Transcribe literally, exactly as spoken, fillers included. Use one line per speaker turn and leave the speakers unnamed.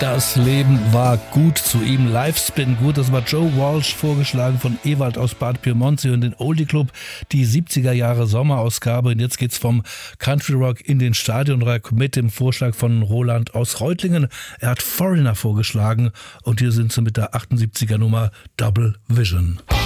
Das Leben war gut zu ihm. Livespin gut, das war Joe Walsh, vorgeschlagen von Ewald aus Bad Pyrmont und den Oldie Club, die siebziger Jahre Sommerausgabe. Und jetzt geht's vom Country Rock in den Stadionrock mit dem Vorschlag von Roland aus Reutlingen. Er hat Foreigner vorgeschlagen und hier sind sie mit der achtundsiebziger Nummer Double Vision.